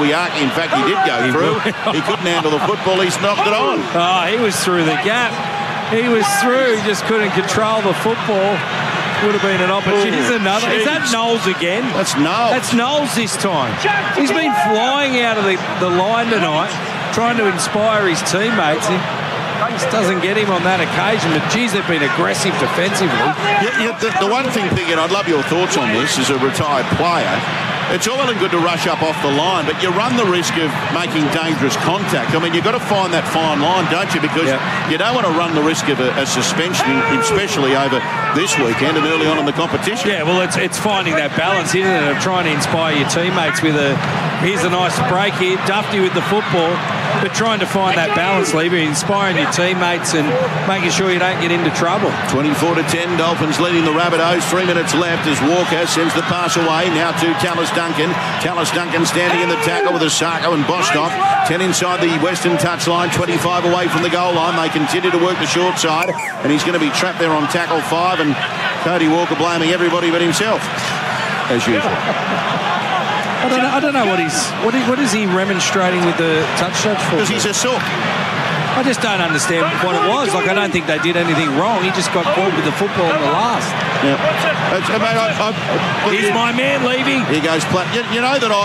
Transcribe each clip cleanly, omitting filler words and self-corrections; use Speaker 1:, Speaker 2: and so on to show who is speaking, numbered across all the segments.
Speaker 1: Tuiaki. In fact, he did go through. He couldn't handle the football. He's knocked it on.
Speaker 2: Oh, he was through the gap. He was through. He just couldn't control the football. Would have been an opportunity. Is that Knowles again?
Speaker 1: That's Knowles.
Speaker 2: That's Knowles this time. He's been flying out of the line tonight, trying to inspire his teammates. He just doesn't get him on that occasion. But, geez, they've been aggressive defensively.
Speaker 1: The one thing, I'd love your thoughts on this as a retired player. It's all well and good to rush up off the line, but you run the risk of making dangerous contact. I mean, you've got to find that fine line, don't you? Because you don't want to run the risk of a suspension, especially over this weekend and early on in the competition.
Speaker 2: Yeah, well, it's finding that balance, isn't it, of trying to inspire your teammates with here's a nice break here, Dufty with the football, but trying to find that balance, Levy, inspiring your teammates and making sure you don't get into trouble.
Speaker 1: 24-10, Dolphins leading the Rabbitohs. 3 minutes left as Walker sends the pass away. Now to Tallis Duncan. Tallis Duncan standing in the tackle with Asako and Bostock. 10 inside the Western touchline, 25 away from the goal line. They continue to work the short side, and he's going to be trapped there on tackle 5, and Cody Walker blaming everybody but himself, as usual.
Speaker 2: I don't know what is he remonstrating with the touch judge for?
Speaker 1: Because he's a sook.
Speaker 2: I just don't understand what it was. Like, I don't think they did anything wrong. He just got caught with the football in the last.
Speaker 1: Yeah.
Speaker 2: He's my man, Levy.
Speaker 1: He goes. You know that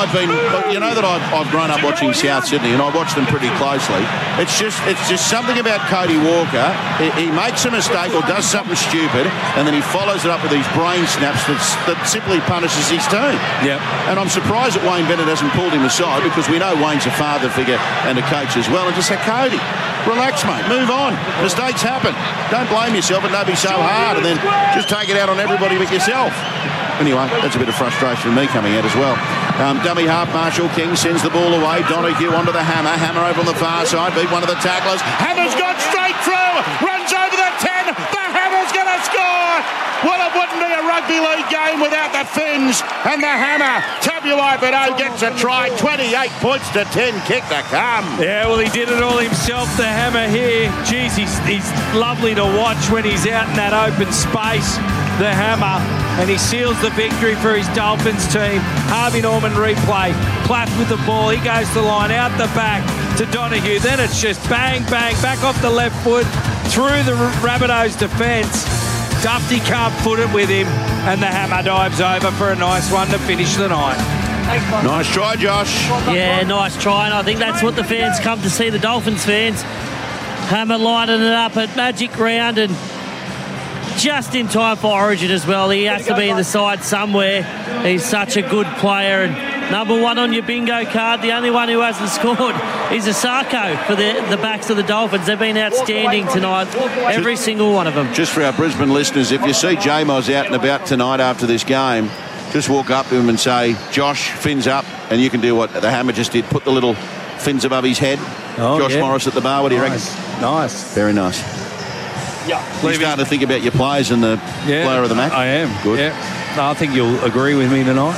Speaker 1: I've grown up watching South Sydney, and I watch them pretty closely. It's just something about Cody Walker. He makes a mistake or does something stupid, and then he follows it up with these brain snaps that simply punishes his team.
Speaker 2: Yeah.
Speaker 1: And I'm surprised that Wayne Bennett hasn't pulled him aside, because we know Wayne's a father figure and a coach as well, and just say, Cody, relax, mate. Move on. Mistakes happen. Don't blame yourself and don't be so hard, and then just take it out on everybody but yourself. Anyway, that's a bit of frustration from me coming out as well. Dummy half, Marshall King sends the ball away. Donahue onto the Hammer. Hammer over on the far side. Beat one of the tacklers. Hammer's gone straight through. Runs over the 10. The Hammer's going to score. Well, it wouldn't be a rugby league game without the Finns. And the Hammer, Tabuai-Bedeau gets a try. 28 points to 10. Kick to come.
Speaker 2: Yeah, well, he did it all himself, the Hammer here. Geez, he's lovely to watch when he's out in that open space, the Hammer. And he seals the victory for his Dolphins team. Harvey Norman replay. Platt with the ball. He goes to the line, out the back to Donahue. Then it's just bang, bang, back off the left foot, through the Rabbitohs defence. Dufty can't put it with him, and the Hammer dives over for a nice one to finish the night.
Speaker 1: Nice try, Josh.
Speaker 3: Yeah, nice try, and I think that's what the fans come to see, the Dolphins fans. Hammer lining it up at Magic Round, and just in time for Origin as well. He has to be in the side somewhere. He's such a good player, and number one on your bingo card. The only one who hasn't scored is Asako for the backs of the Dolphins. They've been outstanding tonight, every single one of them.
Speaker 1: Just for our Brisbane listeners, if you see J-Moz out and about tonight after this game, just walk up to him and say, Josh, fins up, and you can do what the Hammer just did, put the little fins above his head. Josh Morris at the bar, what do you reckon?
Speaker 2: Nice.
Speaker 1: Very nice.
Speaker 2: Yeah.
Speaker 1: You starting to think about your players and the player of the match?
Speaker 2: I am.
Speaker 1: Good.
Speaker 2: Yeah. No, I think you'll agree with me tonight.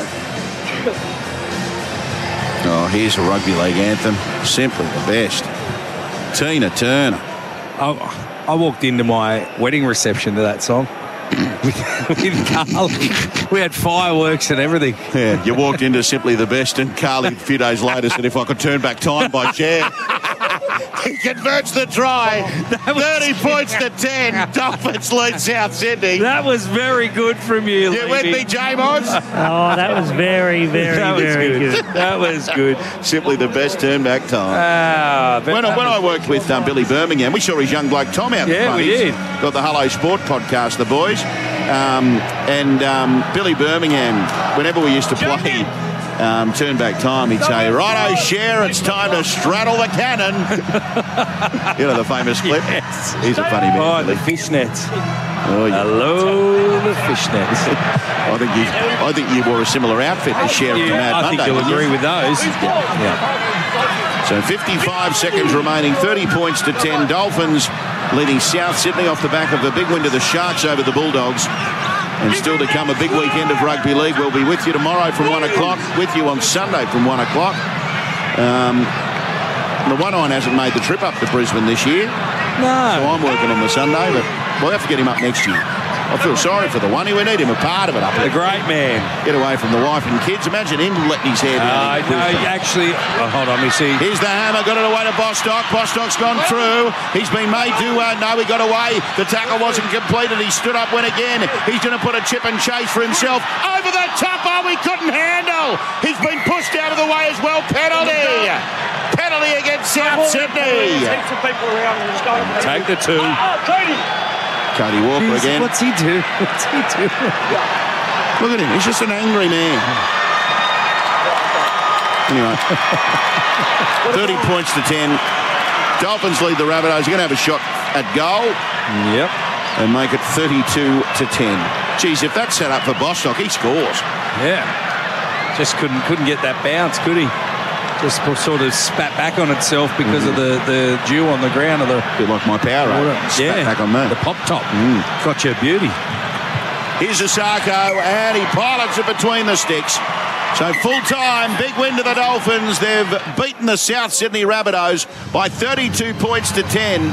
Speaker 1: Oh, here's a rugby league anthem. Simply the best. Tina Turner.
Speaker 2: I walked into my wedding reception to that song with Carly. We had fireworks and everything.
Speaker 1: Yeah, you walked into Simply the Best, and Carly a few days later said, if I could turn back time by chair. He converts the try. 30 points to 10. Dolphins lead South Sydney.
Speaker 2: That was very good from you,
Speaker 1: You with me, J-Moz?
Speaker 3: Oh, that was very, very, very good.
Speaker 2: That was good.
Speaker 1: Simply the best turn back time. When I worked with Billy Birmingham, we saw his young bloke Tom out the front.
Speaker 2: Yeah, we did.
Speaker 1: Got the Hello Sport podcast, the boys. Billy Birmingham, whenever we used to play turn back time, he'd say, righto, Cher, it's time to straddle the cannon. You know the famous clip?
Speaker 2: Yes.
Speaker 1: He's a funny man.
Speaker 2: Oh, the fishnets.
Speaker 1: Oh, yeah.
Speaker 2: Hello, the fishnets.
Speaker 1: I think you wore a similar outfit to Cher at the Mad Monday.
Speaker 2: I think you'll agree with those.
Speaker 1: Yeah. So 55 seconds remaining, 30 points to 10. Dolphins leading South Sydney off the back of a big win to the Sharks over the Bulldogs. And still to come, a big weekend of rugby league. We'll be with you tomorrow from 1 o'clock, with you on Sunday from 1 o'clock. The one-iron hasn't made the trip up to Brisbane this year.
Speaker 2: No.
Speaker 1: So I'm working on the Sunday, but we'll have to get him up next year. I feel sorry for the one. We need him a part of it up
Speaker 2: A
Speaker 1: there.
Speaker 2: great man.
Speaker 1: Get away from the wife and kids. Imagine him letting his hair down.
Speaker 2: No, actually, hold on, we see.
Speaker 1: Here's the hammer, got it away to Bostock. Bostock's gone through. He's been made to, no, he got away. The tackle wasn't completed. He stood up, went again. He's going to put a chip and chase for himself. Over the top, he couldn't handle. He's been pushed out of the way as well. Penalty. Penalty against South Sydney.
Speaker 2: Take the 2.
Speaker 1: Cody Walker again.
Speaker 2: What's he do? What's he do?
Speaker 1: Look at him. He's just an angry man. Anyway, 30 points to 10. Dolphins lead the Rabbitohs. You're going to have a shot at goal.
Speaker 2: Yep.
Speaker 1: And make it 32 to 10. Geez, if that's set up for Bostock, he scores.
Speaker 2: Yeah. Just couldn't get that bounce, could he? Just sort of spat back on itself because of the dew on the ground of the...
Speaker 1: A bit like my power rate. Spat back on me.
Speaker 2: The pop top. Got you a beauty.
Speaker 1: Here's Asako, and he pilots it between the sticks. So full time, big win to the Dolphins. They've beaten the South Sydney Rabbitohs by 32 points to 10.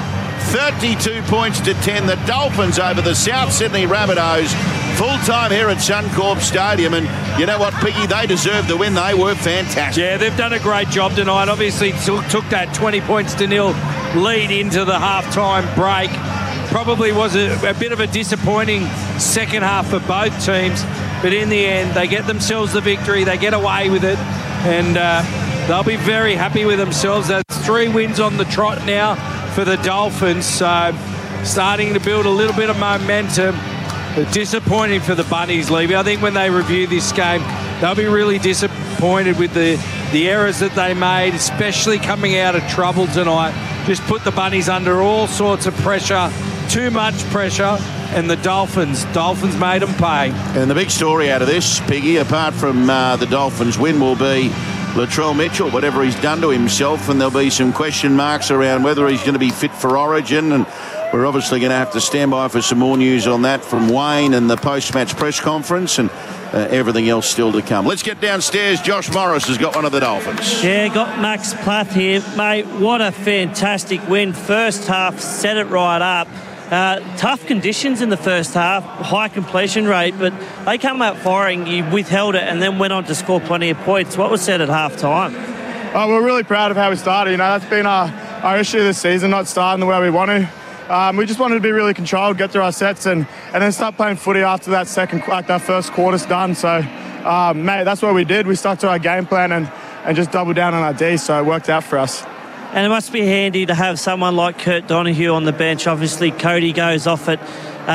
Speaker 1: 32 points to 10. The Dolphins over the South Sydney Rabbitohs. Full time here at Suncorp Stadium. And you know what, Piggy? They deserved the win. They were fantastic.
Speaker 2: Yeah, they've done a great job tonight. Obviously took that 20 points to 0 lead into the half-time break. Probably was a bit of a disappointing second half for both teams. But in the end, they get themselves the victory. They get away with it. And they'll be very happy with themselves. That's 3 wins on the trot now for the Dolphins. So starting to build a little bit of momentum. But disappointing for the Bunnies, Levy. I think when they review this game, they'll be really disappointed with the errors that they made, especially coming out of trouble tonight. Just put the Bunnies under all sorts of pressure, too much pressure, and the Dolphins made them pay.
Speaker 1: And the big story out of this, Piggy, apart from the Dolphins' win, will be Latrell Mitchell, whatever he's done to himself, and there'll be some question marks around whether he's going to be fit for Origin, and we're obviously going to have to stand by for some more news on that from Wayne and the post-match press conference, and everything else still to come. Let's get downstairs. Josh Morris has got one of the Dolphins.
Speaker 3: Yeah, got Max Plath here. Mate, what a fantastic win. First half, set it right up. Tough conditions in the first half, high completion rate, but they come out firing, you withheld it, and then went on to score plenty of points. What was said at half-time?
Speaker 4: Oh, we're really proud of how we started. You know, that's been our issue this season, not starting the way we want to. We just wanted to be really controlled, get through our sets, and then start playing footy after that first quarter's done. So, mate, that's what we did. We stuck to our game plan and just doubled down on our D, so it worked out for us.
Speaker 3: And it must be handy to have someone like Kurt Donahue on the bench. Obviously, Cody goes off at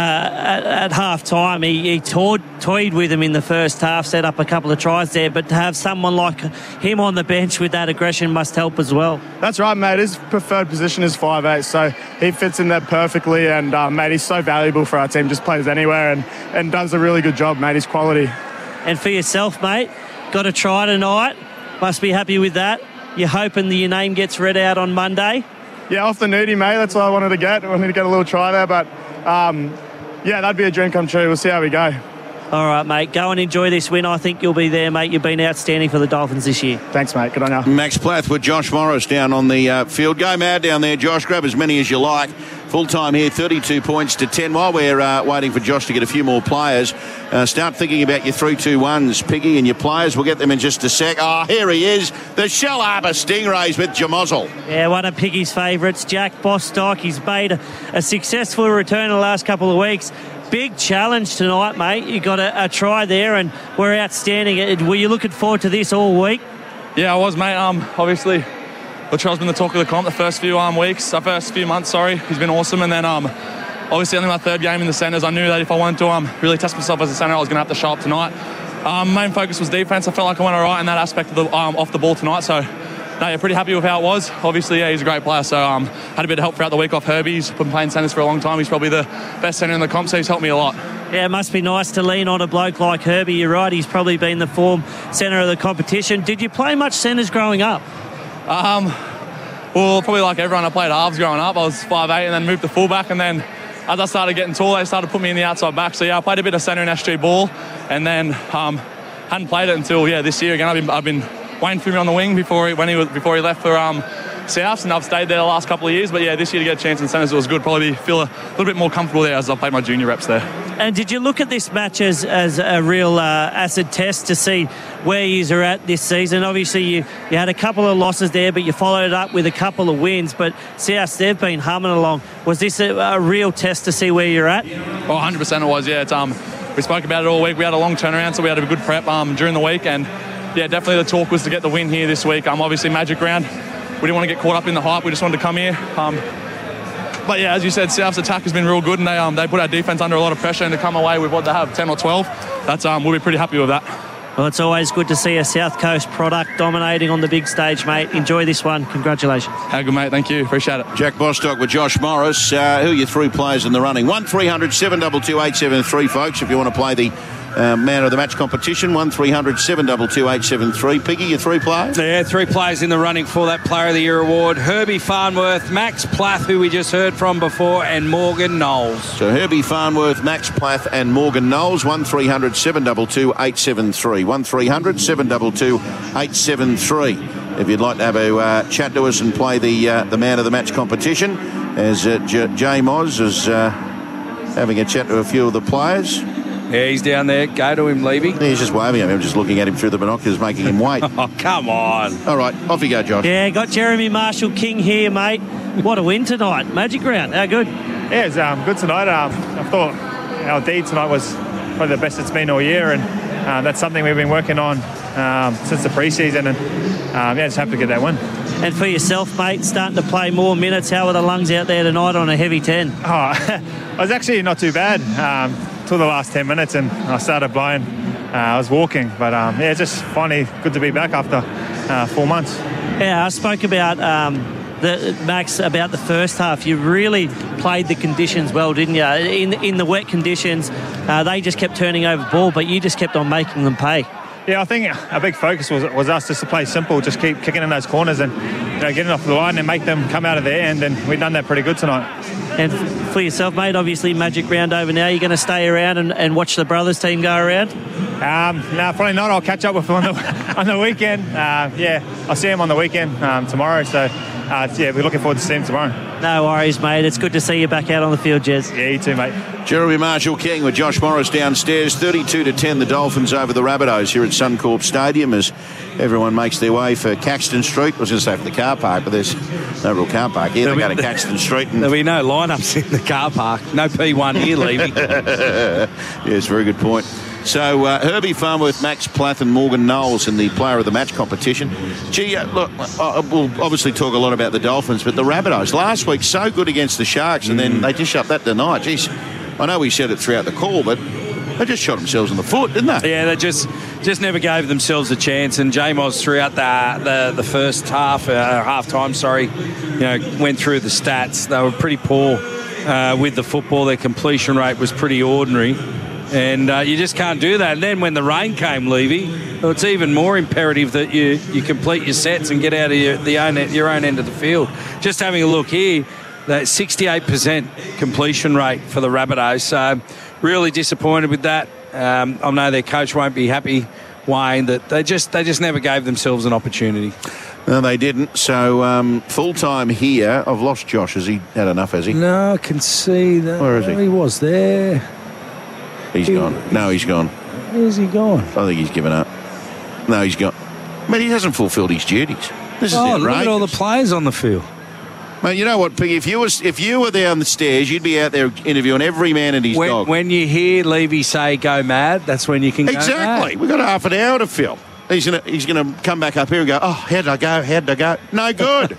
Speaker 3: half-time. He toyed with him in the first half, set up a couple of tries there, but to have someone like him on the bench with that aggression must help as well.
Speaker 4: That's right, mate. His preferred position is 5'8", so he fits in there perfectly, and, mate, he's so valuable for our team, just plays anywhere and does a really good job, mate. He's quality.
Speaker 3: And for yourself, mate, got a try tonight. Must be happy with that. You're hoping that your name gets read out on Monday?
Speaker 4: Yeah, off the nudie, mate. That's all I wanted to get. I wanted to get a little try there, but, yeah, that'd be a dream come true. We'll see how we go.
Speaker 3: All right, mate. Go and enjoy this win. I think you'll be there, mate. You've been outstanding for the Dolphins this year.
Speaker 4: Thanks, mate. Good on you.
Speaker 1: Max Plath with Josh Morris down on the field. Go mad down there, Josh. Grab as many as you like. Full time here, 32 points to 10. While we're waiting for Josh to get a few more players, start thinking about your 3-2-1s, Piggy, and your players. We'll get them in just a sec. Oh, here he is, the Shell Harbour Stingrays with Jamozzle.
Speaker 3: Yeah, one of Piggy's favourites, Jack Bostock. He's made a successful return in the last couple of weeks. Big challenge tonight, mate. You got a try there, and we're outstanding. Were you looking forward to this all week?
Speaker 5: Yeah, I was, mate. Obviously, Latrell's been the talk of the comp the first few months. He's been awesome, and then obviously only my third game in the centres. I knew that if I wanted to really test myself as a centre, I was going to have to show up tonight. Main focus was defence. I felt like I went all right in that aspect of the off the ball tonight. So, no, yeah, pretty happy with how it was. Obviously, yeah, he's a great player. So, had a bit of help throughout the week off Herbie. He's been playing centres for a long time. He's probably the best centre in the comp, so he's helped me a lot.
Speaker 3: Yeah, it must be nice to lean on a bloke like Herbie. You're right. He's probably been the form centre of the competition. Did you play much centres growing up?
Speaker 5: Well, probably like everyone, I played halves growing up. I was 5'8" and then moved to fullback, and then as I started getting taller, they started putting me in the outside back. So yeah, I played a bit of centre in SG ball, and then hadn't played it until this year again. I've been Wayne threw me on the wing before he left for Souths, and I've stayed there the last couple of years. But yeah, this year to get a chance in centres, it was good. Probably feel a little bit more comfortable there as I played my junior reps there.
Speaker 3: And did you look at this match as a real acid test to see where you are at this season? Obviously, you had a couple of losses there, but you followed it up with a couple of wins. But South, they've been humming along. Was this a real test to see where you're at?
Speaker 5: Well, 100% it was, yeah. It's, we spoke about it all week. We had a long turnaround, so we had a good prep during the week. And, yeah, definitely the talk was to get the win here this week. Obviously, Magic Round, we didn't want to get caught up in the hype. We just wanted to come here. But, yeah, as you said, South's attack has been real good, and they put our defence under a lot of pressure, and to come away with what they have, 10 or 12, that's we'll be pretty happy with that.
Speaker 3: Well, it's always good to see a South Coast product dominating on the big stage, mate. Enjoy this one. Congratulations.
Speaker 5: How good, mate. Thank you. Appreciate it.
Speaker 1: Jack Bostock with Josh Morris. Who are your three players in the running? 1300 722 873, folks, if you want to play the man of the match competition. 1300 722 873. Piggy, your three players?
Speaker 2: Yeah, three players in the running for that Player of the Year award. Herbie Farnworth, Max Plath, who we just heard from before, and Morgan Knowles.
Speaker 1: So Herbie Farnworth, Max Plath and Morgan Knowles. 1300 722 873. 1300 722 873. If you'd like to have a chat to us and play the man of the match competition, as Jay Moz is having a chat to a few of the players.
Speaker 2: Yeah, he's down there. Go to him, Levy.
Speaker 1: He's just waving at me. I'm just looking at him through the binoculars, making him wait.
Speaker 2: Oh, come on.
Speaker 1: All right, off you go, Josh.
Speaker 3: Yeah, got Jeremy Marshall King here, mate. What a win tonight. Magic Round. How good?
Speaker 4: Yeah, it's good tonight. I thought our D tonight was probably the best it's been all year, and that's something we've been working on since the pre-season, and just happy to get that win.
Speaker 3: And for yourself, mate, starting to play more minutes. How are the lungs out there tonight on a heavy 10?
Speaker 4: Oh, I was actually not too bad till the last 10 minutes, and I started blowing. I was walking, but just finally good to be back after 4 months.
Speaker 3: Yeah, I spoke about Max about the first half. You really played the conditions well, didn't you? In the wet conditions, they just kept turning over the ball, but you just kept on making them pay.
Speaker 4: Yeah, I think a big focus was us just to play simple, just keep kicking in those corners and getting off the line and make them come out of their end, and we've done that pretty good tonight.
Speaker 3: And for yourself, mate, obviously Magic Round over now. You're going to stay around and watch the brothers team go around?
Speaker 4: No, probably not. I'll catch up with them on the weekend. I'll see him on the weekend tomorrow. So, we're looking forward to seeing him tomorrow.
Speaker 3: No worries, mate. It's good to see you back out on the field, Jez.
Speaker 4: Yeah, you too, mate.
Speaker 1: Jeremy Marshall King with Josh Morris downstairs. 32-10 the Dolphins over the Rabbitohs here at Suncorp Stadium as everyone makes their way for Caxton Street. I was going to say for the car park, but there's no real car park here. They go to Caxton Street.
Speaker 2: There'll be no lineups in the car park. No P1 here, Levy.
Speaker 1: Yes, very good point. So Herbie Farnworth, Max Plath and Morgan Knowles in the Player of the Match competition. Gee, look, we'll obviously talk a lot about the Dolphins, but the Rabbitohs last week so good against the Sharks, and then they just shut that tonight. Geez, I know we said it throughout the call, but they just shot themselves in the foot, didn't they?
Speaker 2: Yeah, they just never gave themselves a chance. And J-Moz throughout the first half-time, went through the stats. They were pretty poor with the football. Their completion rate was pretty ordinary. And you just can't do that. And then when the rain came, Levy, it's even more imperative that you complete your sets and get out of your own end of the field. Just having a look here, that 68% completion rate for the Rabbitohs. So really disappointed with that. I know their coach won't be happy, Wayne, that they just never gave themselves an opportunity.
Speaker 1: No, they didn't. So full-time here. I've lost Josh. Has he had enough, has he?
Speaker 2: No, I can see that.
Speaker 1: Where is he?
Speaker 2: He was there.
Speaker 1: He's gone. No, he's gone.
Speaker 2: Where's he gone?
Speaker 1: I think he's given up. No, he's gone. Mate, he hasn't fulfilled his duties. This is outrageous.
Speaker 2: Look at all the players on the field.
Speaker 1: Mate, you know what, Piggy? If you were there on the stairs, you'd be out there interviewing every man and his dog.
Speaker 2: When you hear Levy say "go mad," that's when you can go mad.
Speaker 1: Exactly. We've got half an hour to fill. He's gonna come back up here and go, "Oh, how did I go? No good."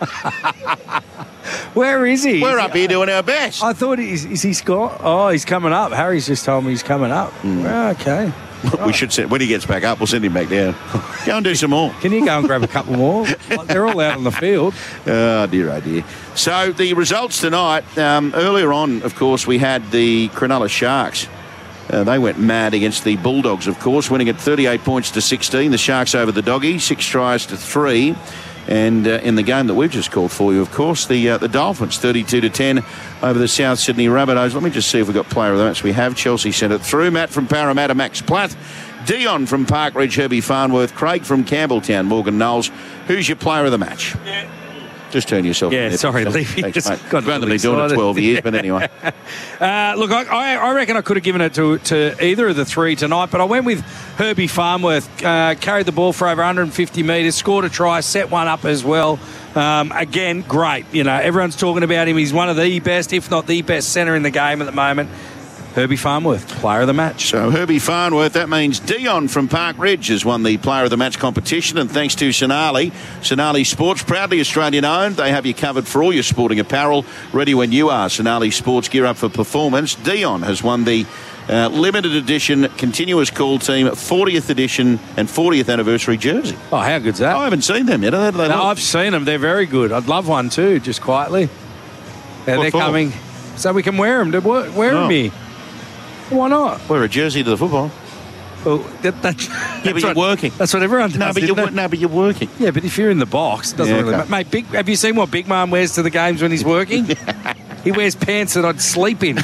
Speaker 2: Where is he?
Speaker 1: We're up here doing our best.
Speaker 2: I thought is he Scott? Oh, he's coming up. Harry's just told me he's coming up. Well, okay.
Speaker 1: We should send, when he gets back up, we'll send him back down. Go and do some more.
Speaker 2: Can you go and grab a couple more? They're all out on the field.
Speaker 1: Oh, dear. So the results tonight, earlier on, of course, we had the Cronulla Sharks. They went mad against the Bulldogs, of course, winning at 38 points to 16. The Sharks over the Doggies, 6 tries to 3. And in the game that we've just called for you, of course, the Dolphins, 32-10 over the South Sydney Rabbitohs. Let me just see if we've got player of the match. We have. Chelsea sent it through. Matt from Parramatta, Max Plath. Dion from Park Ridge, Herbie Farnworth. Craig from Campbelltown, Morgan Knowles. Who's your player of the match? Just turn yourself.
Speaker 2: Yeah, sorry, Levy.
Speaker 1: Thanks, mate.
Speaker 2: Got
Speaker 1: I've only been doing it 12 years, but anyway.
Speaker 2: Look, I reckon I could have given it to either of the three tonight, but I went with Herbie Farnworth. Carried the ball for over 150 metres, scored a try, set one up as well. Again, great. You know, everyone's talking about him. He's one of the best, if not the best centre in the game at the moment. Herbie Farnworth, player of the match.
Speaker 1: So Herbie Farnworth, that means Dion from Park Ridge has won the player of the match competition, and thanks to Sonali Sports, proudly Australian owned. They have you covered for all your sporting apparel, ready when you are. Sonali Sports, gear up for performance. Dion has won the limited edition continuous call team 40th edition and 40th anniversary jersey.
Speaker 2: Oh, how good's that?
Speaker 1: I haven't seen them yet.
Speaker 2: No, I've seen them. They're very good. I'd love one too, just quietly. They're coming so we can wear them. Wear them here. Why not?
Speaker 1: Wear a jersey to the football.
Speaker 2: Well,
Speaker 1: but you're working.
Speaker 2: That's what everyone does.
Speaker 1: But you're working.
Speaker 2: Yeah, but if you're in the box, it doesn't really matter. Mate, have you seen what Big Man wears to the games when he's working? He wears pants that I'd sleep in.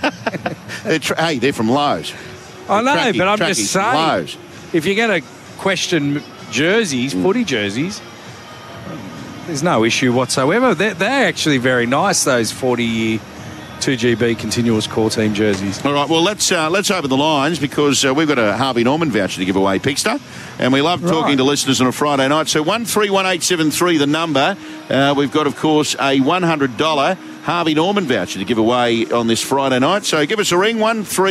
Speaker 1: They're from Lowe's.
Speaker 2: I know, but I'm just saying.
Speaker 1: Lowe's.
Speaker 2: If you're going to question jerseys, footy jerseys, there's no issue whatsoever. They're actually very nice, those 40-year 2GB continuous core team jerseys.
Speaker 1: All right, well, let's open the lines because we've got a Harvey Norman voucher to give away, Pigster, and we love talking to listeners on a Friday night. So 131873, the number. We've got, of course, a $100 Harvey Norman voucher to give away on this Friday night. So give us a ring,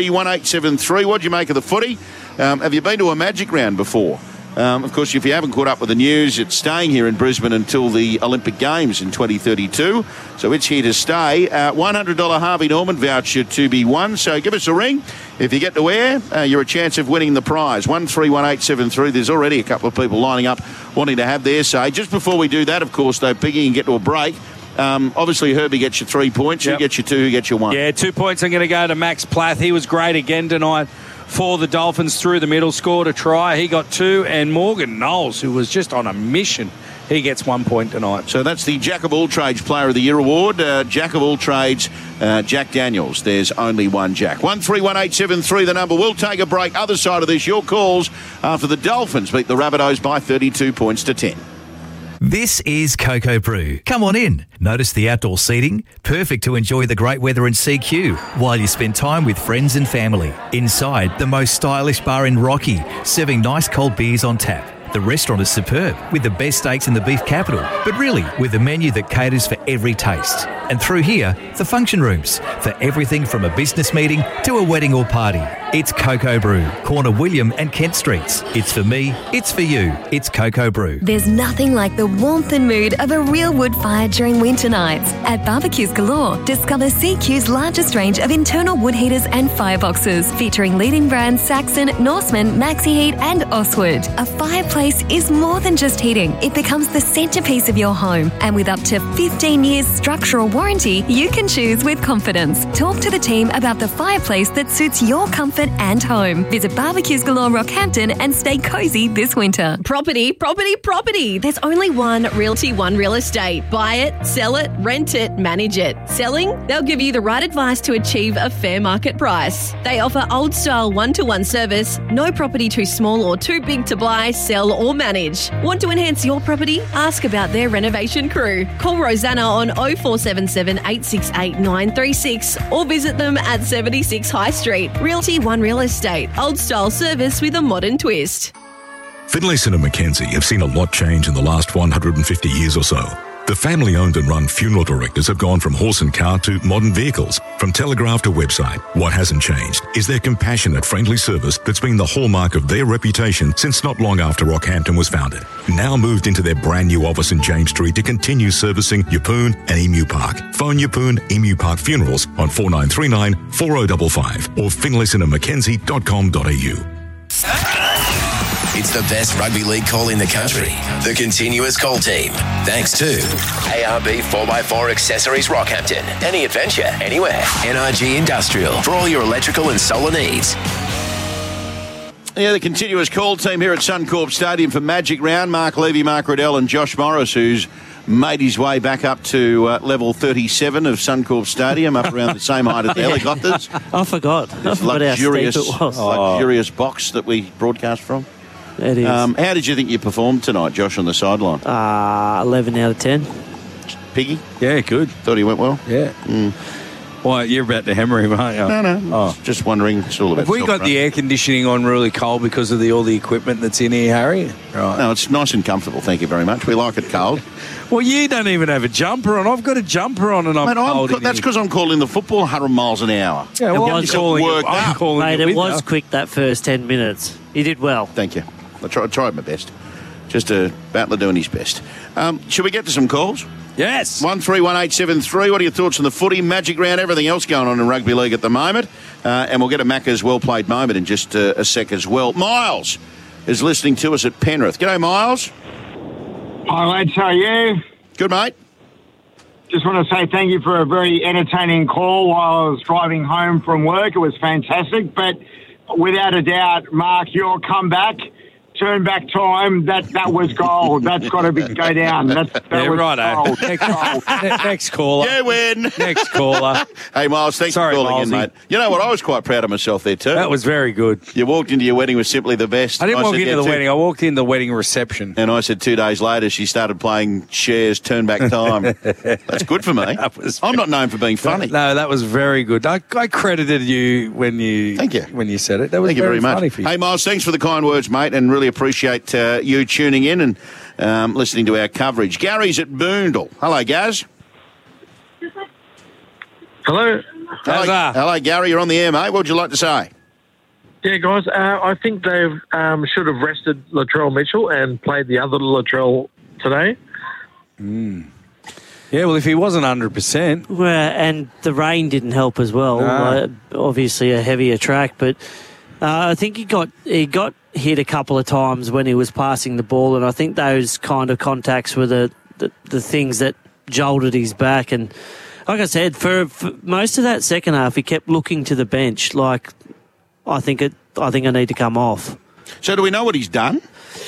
Speaker 1: 131873. What do you make of the footy? Have you been to a Magic Round before? Of course, if you haven't caught up with the news, it's staying here in Brisbane until the Olympic Games in 2032. So it's here to stay. $100 Harvey Norman voucher to be won. So give us a ring. If you get to air, you're a chance of winning the prize. 131873. There's already a couple of people lining up wanting to have their say. Just before we do that, of course, though, Piggy, and get to a break. Obviously, Herbie gets you 3 points. Who gets you 2? Who gets you 1?
Speaker 2: Yeah, 2 points. I'm going to go to Max Plath. He was great again tonight for the Dolphins through the middle, scored a try. He got 2. And Morgan Knowles, who was just on a mission, he gets 1 point tonight.
Speaker 1: So that's the Jack of All Trades Player of the Year award. Jack of All Trades, Jack Daniels. There's only one Jack. 131873, the number. We'll take a break. Other side of this, your calls after the Dolphins beat the Rabbitohs by 32 points to 10.
Speaker 6: This is Coco Brew. Come on in. Notice the outdoor seating, perfect to enjoy the great weather in CQ while you spend time with friends and family. Inside, the most stylish bar in Rocky, serving nice cold beers on tap. The restaurant is superb, with the best steaks in the beef capital, but really with a menu that caters for every taste. And through here, the function rooms, for everything from a business meeting to a wedding or party. It's Coco Brew, corner William and Kent Streets. It's for me, it's for you, it's Coco Brew.
Speaker 7: There's nothing like the warmth and mood of a real wood fire during winter nights. At Barbecues Galore, discover CQ's largest range of internal wood heaters and fireboxes, featuring leading brands Saxon, Norseman, Maxi Heat and Oswood. A fireplace is more than just heating. It becomes the centerpiece of your home. And with up to 15 years structural warranty, you can choose with confidence. Talk to the team about the fireplace that suits your comfort and home. Visit Barbecues Galore Rockhampton and stay cozy this winter.
Speaker 8: Property. There's only one Realty One Real Estate. Buy it, sell it, rent it, manage it. Selling? They'll give you the right advice to achieve a fair market price. They offer old style one-to-one service, no property too small or too big to buy, sell or manage. Want to enhance your property? Ask about their renovation crew. Call Rosanna on 0477 868 936 or visit them at 76 High Street. Realty One Real Estate. Old style service with a modern twist.
Speaker 9: Finlayson and Mackenzie have seen a lot change in the last 150 years or so. The family-owned and run funeral directors have gone from horse and car to modern vehicles, from telegraph to website. What hasn't changed is their compassionate, friendly service that's been the hallmark of their reputation since not long after Rockhampton was founded. Now moved into their brand new office in James Street to continue servicing Yeppoon and Emu Park. Phone Yeppoon Emu Park Funerals on 4939 4055 or finlaysonandmackenzie.com.au.
Speaker 10: It's the best rugby league call in the country. The Continuous Call Team. Thanks to ARB 4x4 Accessories Rockhampton. Any adventure, anywhere. NRG Industrial. For all your electrical and solar needs.
Speaker 1: Yeah, the Continuous Call Team here at Suncorp Stadium for Magic Round. Mark Levy, Mark Riddell and Josh Morris, who's made his way back up to level 37 of Suncorp Stadium, up around the same height as the helicopters.
Speaker 3: I forgot.
Speaker 1: This luxurious box that we broadcast from.
Speaker 3: It is.
Speaker 1: How did you think you performed tonight, Josh, on the sideline?
Speaker 3: 11 out of 10.
Speaker 1: Piggy?
Speaker 11: Yeah, good.
Speaker 1: Thought he went well?
Speaker 11: Yeah. Why, you're about to hammer him, aren't you?
Speaker 1: No.
Speaker 11: Oh.
Speaker 1: Just wondering. It's all about
Speaker 11: Have we got the air conditioning on really cold because of all the equipment that's in here, Harry? Right.
Speaker 1: No, it's nice and comfortable. Thank you very much. We like it cold.
Speaker 11: Well, you don't even have a jumper on. I've got a jumper on and I'm cold.
Speaker 1: That's because I'm calling the football 100 miles an hour.
Speaker 11: Yeah, well, I'm calling
Speaker 3: Mate,
Speaker 11: it
Speaker 3: it was quick that first 10 minutes. He did well.
Speaker 1: Thank you. I tried my best. Just a battler doing his best. Should we get to some calls?
Speaker 11: Yes.
Speaker 1: 131873. What are your thoughts on the footy, Magic Round, everything else going on in rugby league at the moment? And we'll get a Macca's well-played moment in just a sec as well. Miles is listening to us at Penrith. G'day, Miles.
Speaker 12: Hi, lads. How are you?
Speaker 1: Good, mate.
Speaker 12: Just want to say thank you for a very entertaining call while I was driving home from work. It was fantastic. But without a doubt, Mark, your comeback, turn back time, that was gold. That's got to go down. That was gold.
Speaker 11: Next caller.
Speaker 1: You win.
Speaker 11: Next caller.
Speaker 1: Hey, Miles, thanks for calling in, mate. You know what? I was quite proud of myself there, too.
Speaker 11: That was very good.
Speaker 1: You walked into your wedding with Simply the Best.
Speaker 11: I didn't walk into the wedding. I walked in the wedding reception.
Speaker 1: And I said 2 days later she started playing Cher's Turn Back Time. That's good for me. I'm not known for being funny.
Speaker 11: No, that was very good. I credited you when you said it. That was
Speaker 1: very much.
Speaker 11: Funny for you.
Speaker 1: Hey, Miles, thanks for the kind words, mate, and really appreciate you tuning in and listening to our coverage. Gary's at Boondall. Hello, Gaz.
Speaker 13: Hello.
Speaker 1: Hello, Gary. You're on the air, mate. What would you like to say?
Speaker 13: Yeah, guys, I think they should have rested Latrell Mitchell and played the other Latrell today.
Speaker 11: Yeah, well, if he wasn't 100%.
Speaker 3: Well, and the rain didn't help as well. Obviously a heavier track, but I think he got hit a couple of times when he was passing the ball, and I think those kind of contacts were the things that jolted his back. And like I said, for most of that second half, he kept looking to the bench like, I think I need to come off.
Speaker 1: So do we know what he's done?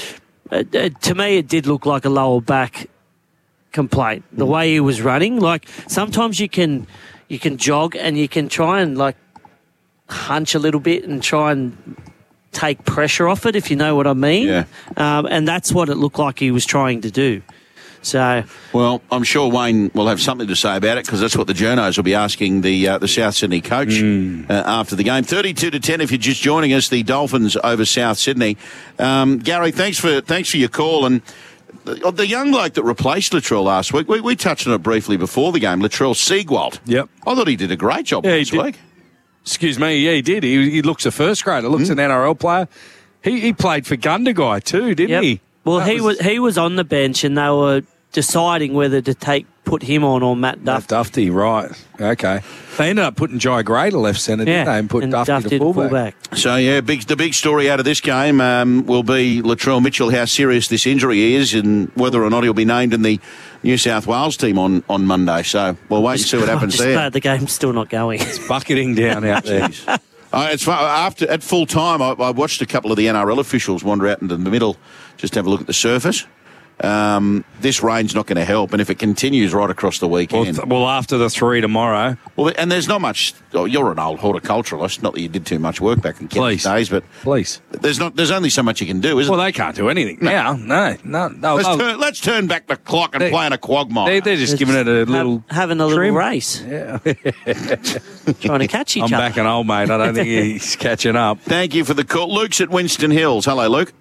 Speaker 3: To me, it did look like a lower back complaint. The way he was running, like sometimes you can jog and you can try and like hunch a little bit and try and take pressure off it, if you know what I mean.
Speaker 1: Yeah.
Speaker 3: And that's what it looked like he was trying to do. So,
Speaker 1: well, I'm sure Wayne will have something to say about it because that's what the journos will be asking the South Sydney coach after the game. 32-10. If you're just joining us, the Dolphins over South Sydney. Gary, thanks for your call. And the young bloke that replaced Latrell last week, we touched on it briefly before the game. Latrell Siegwald.
Speaker 11: Yep.
Speaker 1: I thought he did a great job last week.
Speaker 11: Excuse me, yeah, he did. He looks a first grader. Looks an NRL player. He played for Gundagai too, didn't he?
Speaker 3: Well, he was on the bench, and they were deciding whether to put him on or Matt Duffy.
Speaker 11: Matt Duffy, right? Okay. They ended up putting Jai Gray to left centre, didn't they? And put Duffy to fullback.
Speaker 1: So yeah, the big story out of this game will be Latrell Mitchell, how serious this injury is, and whether or not he'll be named in the New South Wales team on Monday. So we'll wait and see what happens there.
Speaker 3: Glad the game's still not going.
Speaker 11: It's bucketing down out there.
Speaker 1: It's fun. At full time, I watched a couple of the NRL officials wander out into the middle just to have a look at the surface. This rain's not going to help, and if it continues right across the weekend.
Speaker 11: Well, after the 3 tomorrow.
Speaker 1: Well, and there's not much. Oh, you're an old horticulturalist. Not that you did too much work back in Kenneth days, but there's only so much you can do, isn't
Speaker 11: there? Well, they can't do anything now. No.
Speaker 1: Let's turn back the clock and play in a quagmire.
Speaker 11: They're just giving it a little
Speaker 3: having a little race.
Speaker 11: Yeah,
Speaker 3: trying to catch each other.
Speaker 11: I'm back an old mate. I don't think he's catching up.
Speaker 1: Thank you for the call. Luke's at Winston Hills. Hello, Luke.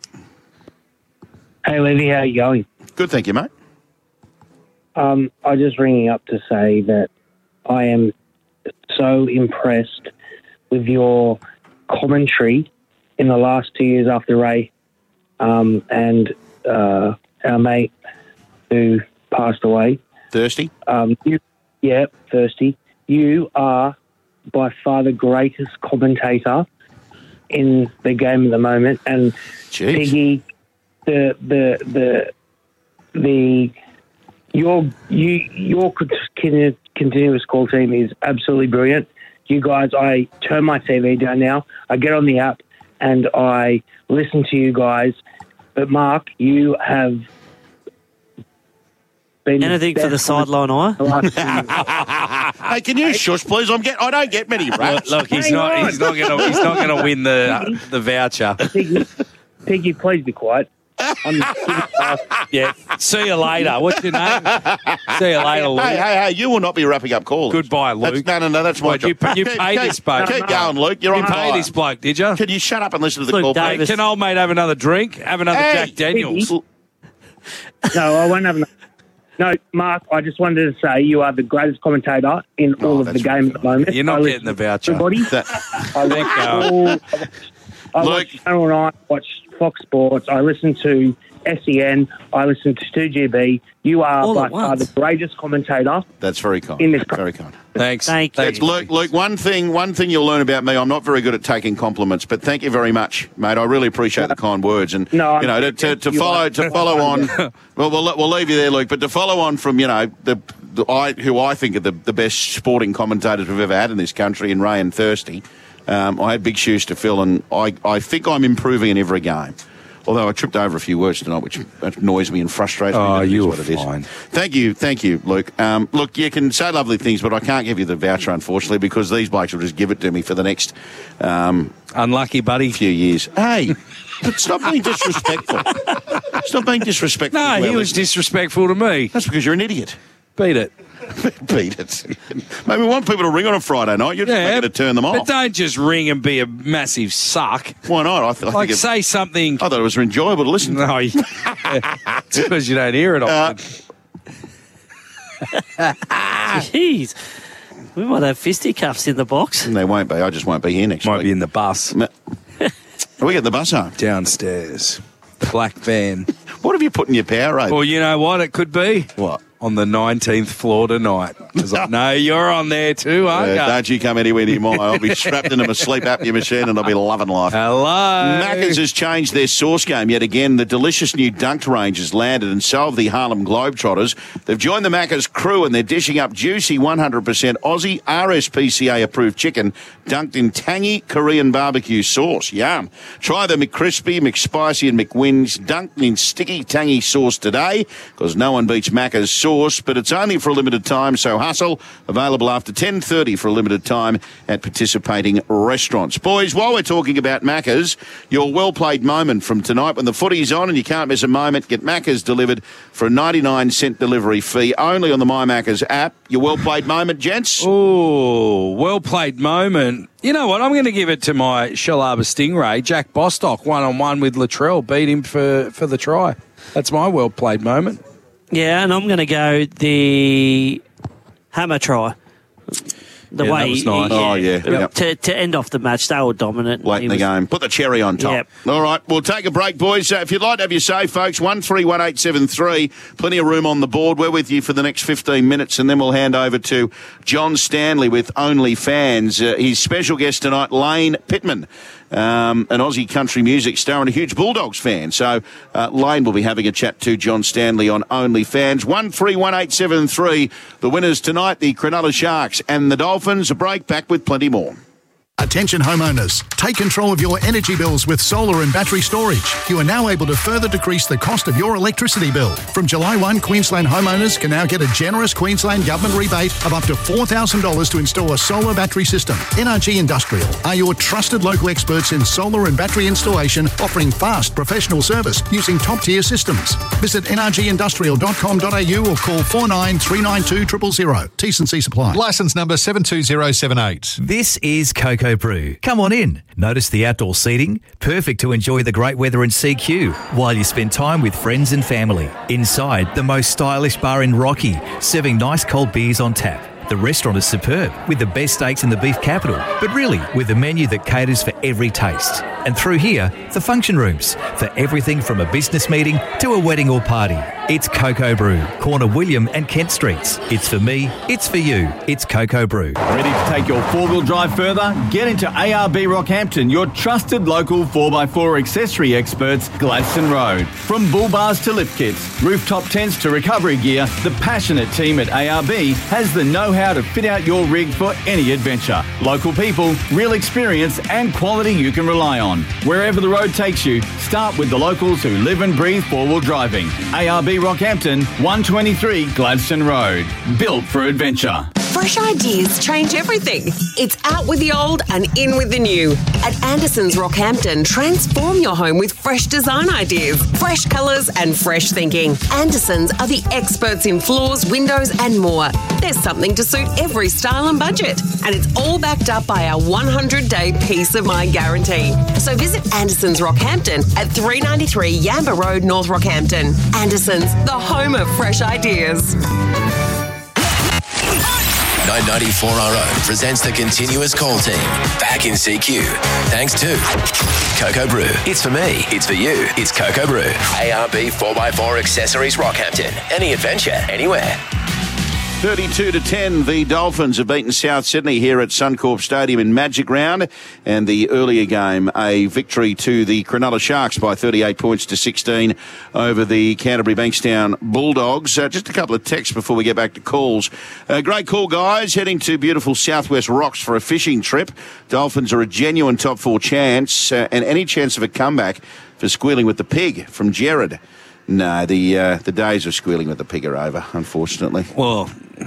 Speaker 14: Hey, Levy, how are you going?
Speaker 1: Good, thank you, mate.
Speaker 14: I'm just ringing up to say that I am so impressed with your commentary in the last 2 years after Ray and our mate who passed away.
Speaker 1: Thirsty?
Speaker 14: Thirsty. You are by far the greatest commentator in the game at the moment. And Piggy, your continuous call team is absolutely brilliant. You guys, I turn my TV down now. I get on the app and I listen to you guys. But Mark, you have been
Speaker 3: anything for the sideline eye.
Speaker 1: Hey, can you shush, please? I don't get many raps.
Speaker 11: Look, he's not going to win the voucher.
Speaker 14: Piggy, please be quiet.
Speaker 11: Yeah. See you later. What's your name? See you later, Luke.
Speaker 1: Hey, you will not be wrapping up calls.
Speaker 11: Goodbye, Luke.
Speaker 1: No, that's my job.
Speaker 11: You paid this bloke.
Speaker 1: Keep going, Luke. You're on fire.
Speaker 11: You paid this bloke, did you?
Speaker 1: Can you shut up and listen to the call, please?
Speaker 11: Can old mate have another drink? Have another Jack Daniels?
Speaker 14: No, I won't have enough. No, Mark, I just wanted to say you are the greatest commentator in all of the game at the moment.
Speaker 11: You're not getting the voucher.
Speaker 14: Everybody. I watch Channel 9, I watch Fox Sports, I listen to SEN, I listen to 2GB. You are by far the greatest commentator.
Speaker 1: That's very kind.
Speaker 14: In this
Speaker 1: very kind.
Speaker 11: Thanks.
Speaker 3: Thank you.
Speaker 1: Luke, one thing you'll learn about me, I'm not very good at taking compliments, but thank you very much, mate. I really appreciate the kind words. And, to follow on, well, we'll leave you there, Luke, but to follow on from, who I think are the best sporting commentators we've ever had in this country, in Ray and Thirsty, I had big shoes to fill, and I think I'm improving in every game. Although I tripped over a few words tonight, which annoys me and frustrates me.
Speaker 11: Oh, you were
Speaker 1: fine. Thank you, Luke. Look, you can say lovely things, but I can't give you the voucher, unfortunately, because these blokes will just give it to me for the next
Speaker 11: unlucky buddy
Speaker 1: few years. Hey, but stop being disrespectful. Stop being disrespectful.
Speaker 11: No, he was disrespectful to me.
Speaker 1: That's because you're an idiot.
Speaker 11: Beat it.
Speaker 1: Beat it. Maybe we want people to ring on a Friday night. You're just making it turn them off.
Speaker 11: But don't just ring and be a massive suck.
Speaker 1: Why not? I think
Speaker 11: say something.
Speaker 1: I thought it was enjoyable to listen to.
Speaker 11: No, it's because you don't hear it often.
Speaker 3: Jeez. We might have fisticuffs in the box.
Speaker 1: They won't be. I just won't be here next week.
Speaker 11: Might be in the bus.
Speaker 1: We get the bus home.
Speaker 11: Downstairs. Black van.
Speaker 1: What have you put in your power rate?
Speaker 11: Well, you know what it could be?
Speaker 1: What?
Speaker 11: On the 19th floor tonight. Because I know you're on there too, aren't you?
Speaker 1: Don't you come anywhere near mine. I'll be strapped into my sleep apnea machine and I'll be loving life.
Speaker 11: Hello.
Speaker 1: Macca's has changed their sauce game yet again. The delicious new Dunked range has landed, and so have the Harlem Globetrotters. They've joined the Macca's crew and they're dishing up juicy 100% Aussie RSPCA-approved chicken dunked in tangy Korean barbecue sauce. Yum. Try the McCrispy, McSpicy and McWings dunked in sticky, tangy sauce today, because no one beats Macca's sauce. But it's only for a limited time, so hustle. Available after 10:30 for a limited time at participating restaurants. Boys, while we're talking about Macca's, your well-played moment from tonight, when the footy's on and you can't miss a moment, get Macca's delivered for a 99-cent delivery fee only on the My Macca's app. Your well-played moment, gents?
Speaker 11: Oh, well-played moment. You know what? I'm going to give it to my Shellharbour Stingray. Jack Bostock, one-on-one with Latrell, beat him for the try. That's my well-played moment.
Speaker 3: Yeah, and I'm going to go the hammer try. The way
Speaker 11: that was nice.
Speaker 3: To end off the match, they were dominant.
Speaker 1: Late in the game. Put the cherry on top.
Speaker 3: Yep.
Speaker 1: All right, we'll take a break, boys. If you'd like to have your say, folks, 131873. Plenty of room on the board. We're with you for the next 15 minutes, and then we'll hand over to John Stanley with OnlyFans. His special guest tonight, Lane Pittman. An Aussie country music star and a huge Bulldogs fan. So Lane will be having a chat to John Stanley on OnlyFans. 131873. The winners tonight, the Cronulla Sharks and the Dolphins. A break, back with plenty more.
Speaker 15: Attention homeowners, take control of your energy bills with solar and battery storage. You are now able to further decrease the cost of your electricity bill. From July 1, Queensland homeowners can now get a generous Queensland government rebate of up to $4,000 to install a solar battery system. NRG Industrial are your trusted local experts in solar and battery installation, offering fast professional service using top-tier systems. Visit nrgindustrial.com.au or call 49 392 000. T&C supply.
Speaker 16: Licence number 72078.
Speaker 6: This is Coco Brew. Come on in. Notice the outdoor seating? Perfect to enjoy the great weather in CQ while you spend time with friends and family. Inside, the most stylish bar in Rocky, serving nice cold beers on tap. The restaurant is superb, with the best steaks in the beef capital, but really with a menu that caters for every taste. And through here, the function rooms, for everything from a business meeting to a wedding or party. It's Coco Brew, corner William and Kent Streets. It's for me, it's for you, it's Coco Brew.
Speaker 17: Ready to take your four-wheel drive further? Get into ARB Rockhampton, your trusted local 4x4 accessory experts, Gladstone Road. From bull bars to lift kits, rooftop tents to recovery gear, the passionate team at ARB has the know-how to fit out your rig for any adventure. Local people, real experience and quality you can rely on. Wherever the road takes you, start with the locals who live and breathe four-wheel driving. ARB Rockhampton, 123 Gladstone Road. Built for adventure.
Speaker 18: fresh ideas change everything. It's out with the old and in with the new. At Anderson's Rockhampton, transform your home with fresh design ideas, fresh colours and fresh thinking. Anderson's are the experts in floors, windows and more. There's something to suit every style and budget. And it's all backed up by our 100-day peace of mind guarantee. So visit Anderson's Rockhampton at 393 Yamba Road, North Rockhampton. Anderson's, the home of fresh ideas.
Speaker 10: 994RO presents the continuous call team. Back in CQ. Thanks to Cocoa Brew. It's for me. It's for you. It's Cocoa Brew. ARB 4x4 Accessories Rockhampton. Any adventure, anywhere.
Speaker 1: 32-10, the Dolphins have beaten South Sydney here at Suncorp Stadium in Magic Round, and the earlier game, a victory to the Cronulla Sharks by 38 points to 16 over the Canterbury Bankstown Bulldogs. Just a couple of texts before we get back to calls. Great call, guys. Heading to beautiful Southwest Rocks for a fishing trip. Dolphins are a genuine top four chance, and any chance of a comeback for squealing with the pig from Jared. No, the days of squealing with the pig are over, unfortunately.
Speaker 11: Well,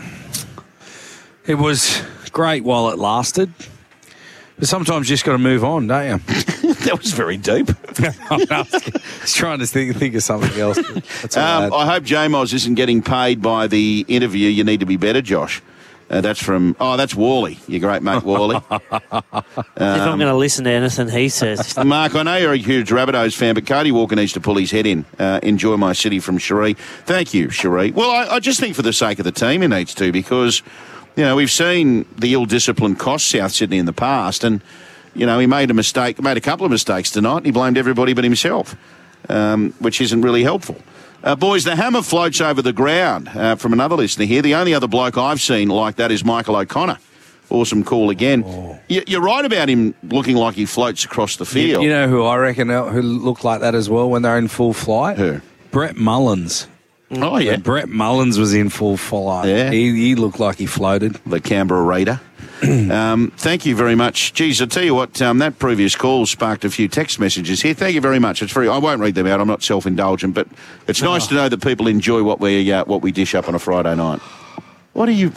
Speaker 11: it was great while it lasted. But sometimes you just got to move on, don't you?
Speaker 1: That was very deep.
Speaker 11: I was trying to think of something else. That's all
Speaker 1: I hope J-Moz isn't getting paid by the interview. You need to be better, Josh. That's Wally, your great mate Wally.
Speaker 3: If I'm going to listen to anything he says.
Speaker 1: Mark, I know you're a huge Rabbitohs fan, but Cody Walker needs to pull his head in. Enjoy my city from Cherie. Thank you, Cherie. Well, I just think for the sake of the team he needs to, because, you know, we've seen the ill-discipline cost South Sydney in the past, and, you know, he made a couple of mistakes tonight, and he blamed everybody but himself, which isn't really helpful. Boys, the hammer floats over the ground from another listener here. The only other bloke I've seen like that is Michael O'Connor. Awesome call again. Oh. You're right about him looking like he floats across the field.
Speaker 11: You know who I reckon who looked like that as well when they're in full flight?
Speaker 1: Who?
Speaker 11: Brett Mullins.
Speaker 1: Oh, yeah.
Speaker 11: When Brett Mullins was in full flight.
Speaker 1: Yeah.
Speaker 11: He looked like he floated.
Speaker 1: The Canberra Raider. Thank you very much. Geez, I'll tell you what, that previous call sparked a few text messages here. Thank you very much. I won't read them out. I'm not self-indulgent, but it's nice to know that people enjoy what we dish up on a Friday night. What are you...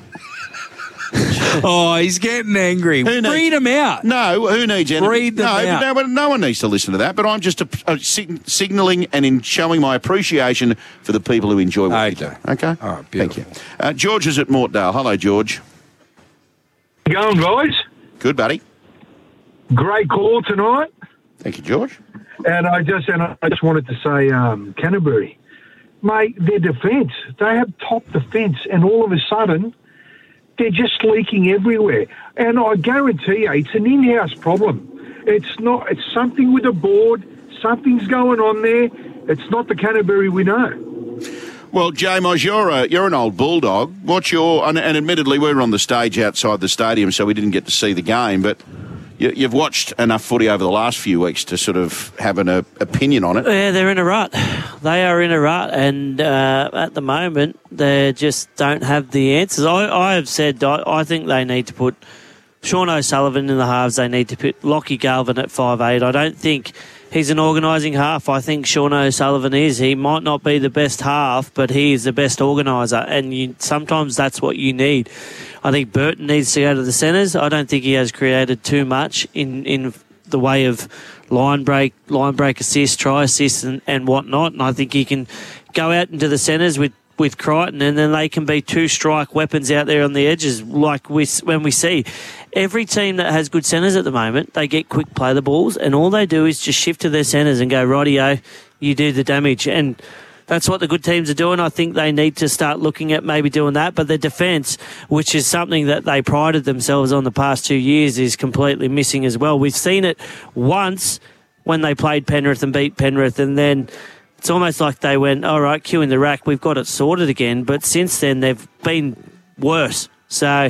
Speaker 11: Oh, he's getting angry. Read them out.
Speaker 1: No, who needs anything?
Speaker 11: Read them out.
Speaker 1: No one needs to listen to that, but I'm just signalling and showing my appreciation for the people who enjoy what we do. Okay?
Speaker 11: All right, beautiful.
Speaker 1: Thank you. George is at Mortdale. Hello, George.
Speaker 19: Going, guys?
Speaker 1: Good, buddy.
Speaker 19: Great call tonight.
Speaker 1: Thank you, George.
Speaker 19: And I just wanted to say, Canterbury, mate, their defence, they have top defence, and all of a sudden, they're just leaking everywhere. And I guarantee you, it's an in-house problem. It's something with the board. Something's going on there. It's not the Canterbury we know.
Speaker 1: Well, J-Moz, you're an old Bulldog. What's and admittedly, we were on the stage outside the stadium, so we didn't get to see the game, but you've watched enough footy over the last few weeks to sort of have an opinion on it.
Speaker 3: Yeah, they're in a rut. They are in a rut, and at the moment, they just don't have the answers. I have said I think they need to put Sean O'Sullivan in the halves. They need to put Lockie Galvin at 5'8". I don't think he's an organising half. I think Sean O'Sullivan is. He might not be the best half, but he is the best organiser, and sometimes that's what you need. I think Burton needs to go to the centres. I don't think he has created too much in the way of line break assist, try assist and whatnot, and I think he can go out into the centres with Crichton, and then they can be two strike weapons out there on the edges, like when we see every team that has good centres at the moment, they get quick play the balls, and all they do is just shift to their centres and go, rightio, you do the damage. And that's what the good teams are doing. I think they need to start looking at maybe doing that. But their defence, which is something that they prided themselves on the past 2 years, is completely missing as well. We've seen it once when they played Penrith and beat Penrith, and then it's almost like they went, all right, Q in the rack, we've got it sorted again. But since then, they've been worse. So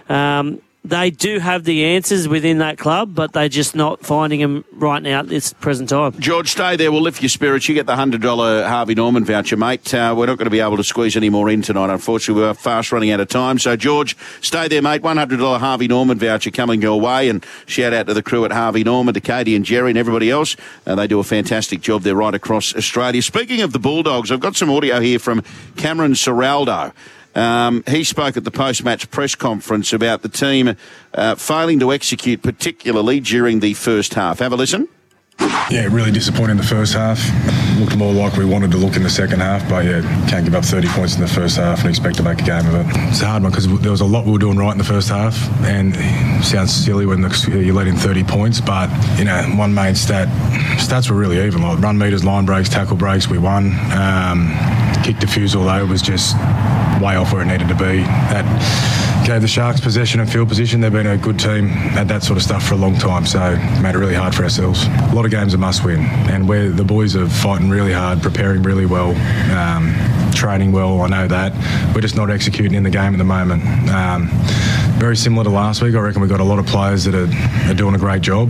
Speaker 3: they do have the answers within that club, but they're just not finding them right now at this present time.
Speaker 1: George, stay there. We'll lift your spirits. You get the $100 Harvey Norman voucher, mate. We're not going to be able to squeeze any more in tonight. Unfortunately, we're fast running out of time. So, George, stay there, mate. $100 Harvey Norman voucher coming your way. And shout out to the crew at Harvey Norman, to Katie and Jerry and everybody else. They do a fantastic job there right across Australia. Speaking of the Bulldogs, I've got some audio here from Cameron Ciraldo. He spoke at the post-match press conference about the team failing to execute, particularly during the first half. Have a listen.
Speaker 20: Yeah, really disappointing in the first half. Looked more like we wanted to look in the second half, but yeah, can't give up 30 points in the first half and expect to make a game of it. It's a hard one because there was a lot we were doing right in the first half, and it sounds silly when you let in 30 points, but, you know, one main stats were really even. Like run meters, line breaks, tackle breaks, we won. Kick defusal, though, was just way off where it needed to be. That gave the Sharks possession and field position. They've been a good team at that sort of stuff for a long time, so made it really hard for ourselves. A lot of games are must win, and the boys are fighting really hard, preparing really well, training well, I know that. We're just not executing in the game at the moment. Very similar to last week. I reckon we've got a lot of players that are doing a great job,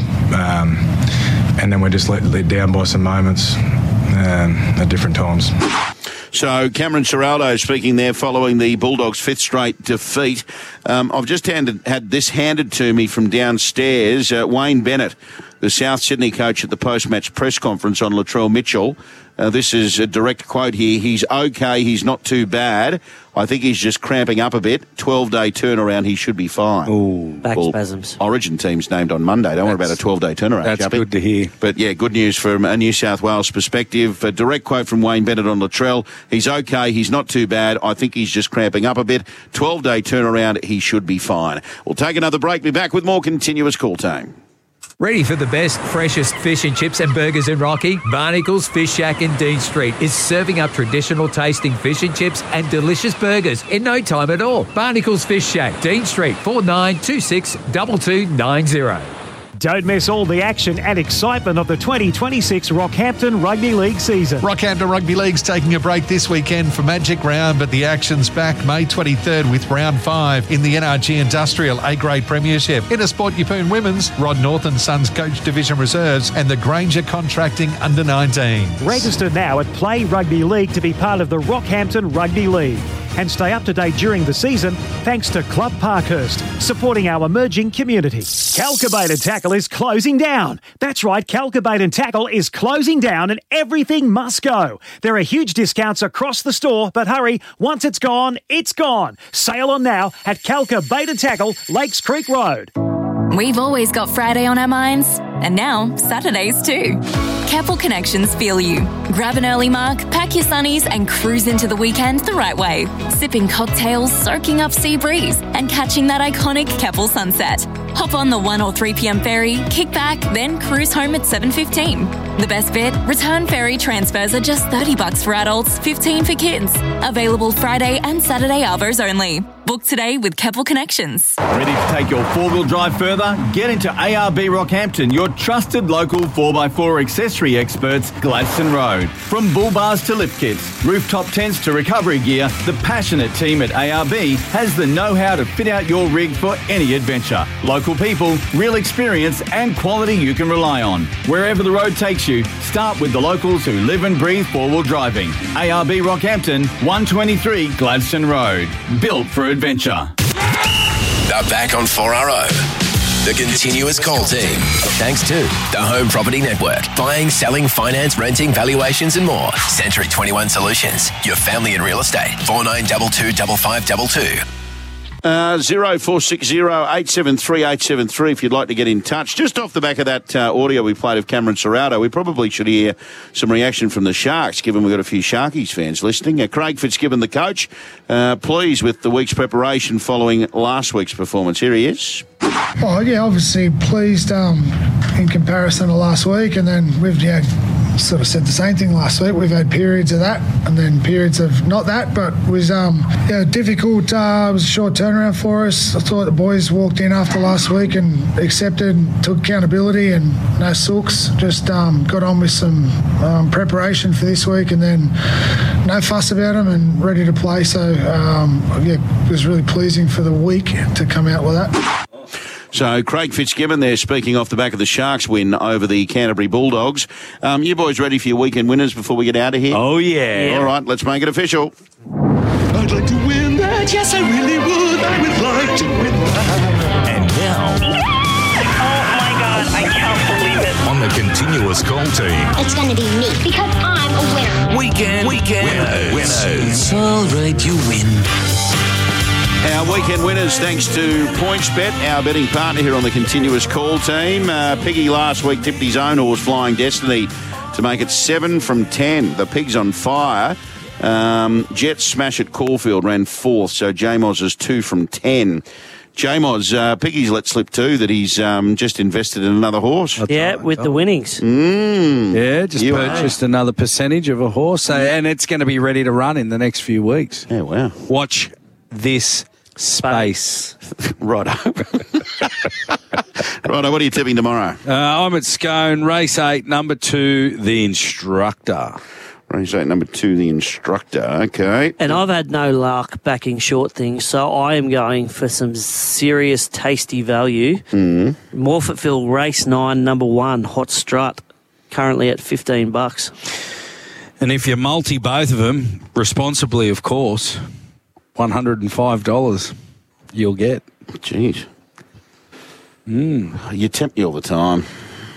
Speaker 20: and then we're just let down by some moments at different times.
Speaker 1: So Cameron Ciraldo speaking there following the Bulldogs' fifth straight defeat. I've just had this handed to me from downstairs. Wayne Bennett, the South Sydney coach at the post-match press conference on Latrell Mitchell. This is a direct quote here. He's okay. He's not too bad. I think he's just cramping up a bit. 12-day turnaround. He should be fine.
Speaker 3: Ooh, back spasms.
Speaker 1: Origin team's named on Monday. Don't worry about a 12-day turnaround.
Speaker 11: That's good to hear.
Speaker 1: But yeah, good news from a New South Wales perspective. A direct quote from Wayne Bennett on Latrell. He's okay. He's not too bad. I think he's just cramping up a bit. 12-day turnaround. He should be fine. We'll take another break. Be back with more continuous call time.
Speaker 6: Ready for the best, freshest fish and chips and burgers in Rocky? Barnacles Fish Shack in Dean Street is serving up traditional tasting fish and chips and delicious burgers in no time at all. Barnacles Fish Shack, Dean Street, 4926 2290.
Speaker 21: Don't miss all the action and excitement of the 2026 Rockhampton Rugby League season.
Speaker 16: Rockhampton Rugby League's taking a break this weekend for Magic Round, but the action's back May 23rd with Round 5 in the NRG Industrial A-Grade Premiership. In a Sport Yeppoon Women's, Rod North and Sons Coach Division Reserves and the Granger Contracting Under-19.
Speaker 21: Register now at Play Rugby League to be part of the Rockhampton Rugby League. And stay up to date during the season thanks to Club Parkhurst, supporting our emerging community. Calcabait and Tackle is closing down. That's right, Calcabait and Tackle is closing down and everything must go. There are huge discounts across the store, but hurry, once it's gone, it's gone. Sail on now at Calcabait and Tackle, Lakes Creek Road.
Speaker 22: We've always got Friday on our minds, and now Saturdays too. Keppel Connections feel you. Grab an early mark, pack your sunnies and cruise into the weekend the right way. Sipping cocktails, soaking up sea breeze and catching that iconic Keppel sunset. Hop on the 1 or 3 p.m. ferry, kick back, then cruise home at 7:15. The best bit? Return ferry transfers are just $30 for adults, $15 for kids. Available Friday and Saturday arvos only. Book today with Keppel Connections.
Speaker 17: Ready to take your four-wheel drive further? Get into ARB Rockhampton, your trusted local 4x4 accessory experts, Gladstone Road. From bull bars to lift kits, rooftop tents to recovery gear, the passionate team at ARB has the know-how to fit out your rig for any adventure. Local people, real experience and quality you can rely on. Wherever the road takes you, start with the locals who live and breathe four-wheel driving. ARB Rockhampton, 123 Gladstone Road. Built for adventure.
Speaker 10: They're back on 4RO. The continuous call team. Thanks to the Home Property Network. Buying, selling, finance, renting, valuations and more. Century 21 Solutions. Your family in real estate. 4922 5522.
Speaker 1: 0460 873 873 if you'd like to get in touch. Just off the back of that audio we played of Cameron Ciraldo, we probably should hear some reaction from the Sharks, given we've got a few Sharkies fans listening. Craig Fitzgibbon, the coach, pleased with the week's preparation following last week's performance. Here he is.
Speaker 23: Oh, yeah, obviously pleased in comparison to last week, and then we've sort of said the same thing last week. We've had periods of that and then periods of not that, but it was difficult. It was a short turnaround for us. I thought the boys walked in after last week and accepted, took accountability and no sooks. Just got on with some preparation for this week and then no fuss about them and ready to play. So, it was really pleasing for the week to come out with that.
Speaker 1: So Craig Fitzgibbon there speaking off the back of the Sharks win over the Canterbury Bulldogs. You boys ready for your weekend winners before we get out of here?
Speaker 11: Oh, yeah.
Speaker 1: All right, let's make it official.
Speaker 24: I'd like to win that. Yes, I really would. I would like to win that.
Speaker 6: And now,
Speaker 25: oh, my God, I can't believe it.
Speaker 6: on the continuous call team,
Speaker 26: It's going to be me because I'm a winner.
Speaker 6: Weekend winners.
Speaker 24: It's all right, you win.
Speaker 1: Our weekend winners, thanks to PointsBet, our betting partner here on the continuous call team. Piggy last week tipped his own horse, Flying Destiny, to make it 7 from 10. The Pig's on fire. Jet Smash at Caulfield ran 4th, so J-Moz is 2 from 10. J-Moz, Piggy's let slip too that he's just invested in another horse.
Speaker 3: Yeah, with the winnings.
Speaker 11: Yeah, just purchased another percentage of a horse, and it's going to be ready to run in the next few weeks.
Speaker 1: Yeah, wow.
Speaker 11: Watch this space.
Speaker 1: Righto. Righto, what are you tipping tomorrow?
Speaker 11: I'm at Scone, race 8, number 2, The Instructor.
Speaker 1: Race 8, number 2, The Instructor. Okay.
Speaker 3: And I've had no luck backing short things, so I am going for some serious tasty value. Morphettville, race 9, number 1, Hot Strut, currently at $15.
Speaker 11: And if you multi both of them, responsibly, of course, $105 you'll get.
Speaker 1: Jeez. You tempt me all the time.